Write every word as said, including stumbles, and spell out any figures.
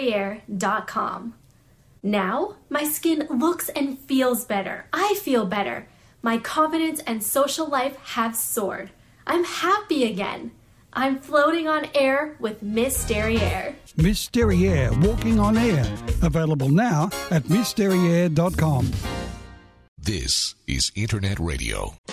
derriere dot com. Now, my skin looks and feels better. I feel better. My confidence and social life have soared. I'm happy again. I'm floating on air with Miss Derriere. Miss Derriere, walking on air. Available now at miss derriere dot com. This is Internet Radio.